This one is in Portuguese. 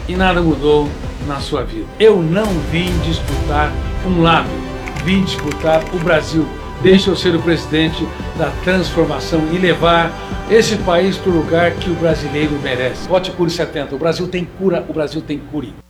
e nada mudou na sua vida. Eu não vim disputar um lado, vim disputar o Brasil. Deixa eu ser o presidente da transformação e levar esse país para o lugar que o brasileiro merece. Vote Cury 70. O Brasil tem cura, o Brasil tem Cury.